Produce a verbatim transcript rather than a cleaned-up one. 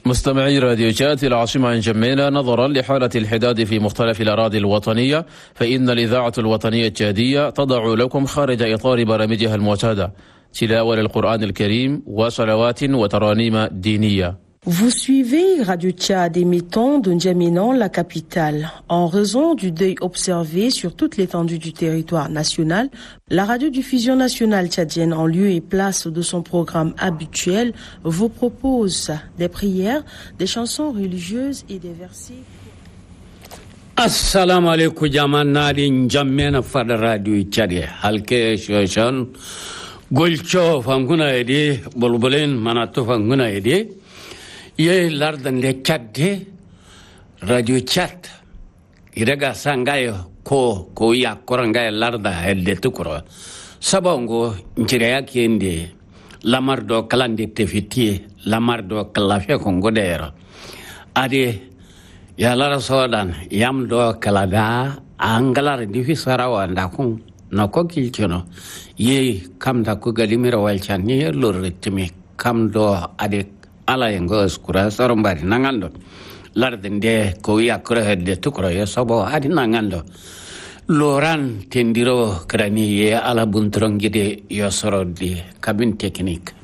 مستمعي راديو تشات العاصمة جمينة، نظرا لحالة الحداد في مختلف الأراضي الوطنية فإن الإذاعة الوطنية التشادية تضع لكم خارج إطار برامجها المعتادة تلاوة للقرآن الكريم وصلوات وترانيم دينية. Vous suivez Radio Tchad émettant de N'Djamena, la capitale. En raison du deuil observé sur toute l'étendue du territoire national, la radiodiffusion nationale tchadienne, en lieu et place de son programme habituel, vous propose des prières, des chansons religieuses et des versets. Assalamu alaikum jamana N'Djamena fada radio Tchad halke shoshan golcho fanguna edi bolbolen manato fanguna edi ye lardan le Tchad radio Tchad iraga sangayo ko ko ya koranga larda helde tukuro sabongo njire yake ende lamardo kalande tefiti lamardo kalafe kongodero ade ya lara sodan yamdo kalada angalar difisara wanda kun no ko kilchono ye kamda ko galimira walchan ni lorretimi kamdo ade ala yengo skura sorombari nangando lardende ko yakura hedde tukro yo sobo adi nangando loran tendiro krani ye ala buntrongide yo sorodi cabine technique.